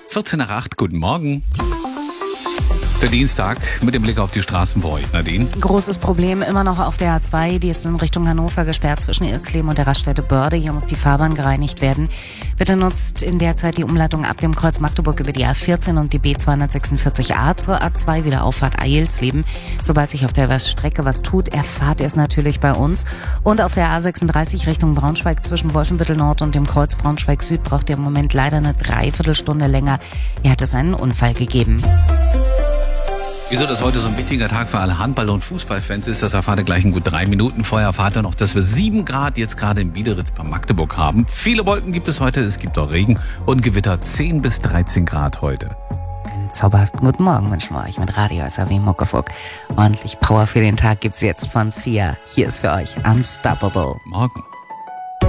14 nach 8, guten Morgen. Der Dienstag mit dem Blick auf die Straßen für euch, Nadine. Großes Problem immer noch auf der A2, die ist in Richtung Hannover gesperrt zwischen Irxleben und der Raststätte Börde. Hier muss die Fahrbahn gereinigt werden. Bitte nutzt in der Zeit die Umleitung ab dem Kreuz Magdeburg über die A14 und die B246a zur A2 wieder Auffahrt Eilsleben. Sobald sich auf der Strecke was tut, erfahrt ihr es natürlich bei uns. Und auf der A36 Richtung Braunschweig zwischen Wolfenbüttel Nord und dem Kreuz Braunschweig Süd braucht ihr im Moment leider eine Dreiviertelstunde länger. Hier hat es einen Unfall gegeben. Wieso das heute so ein wichtiger Tag für alle Handball- und Fußballfans ist, das erfahrt ihr gleich in gut 3 Minuten. Vorher erfahrt ihr noch, dass wir 7 Grad jetzt gerade in Biederitz bei Magdeburg haben. Viele Wolken gibt es heute, es gibt auch Regen und Gewitter 10 bis 13 Grad heute. Einen zauberhaften guten Morgen wünschen wir euch mit Radio SAW Muckefuck. Ordentlich Power für den Tag gibt's jetzt von Sia. Hier ist für euch Unstoppable. Morgen.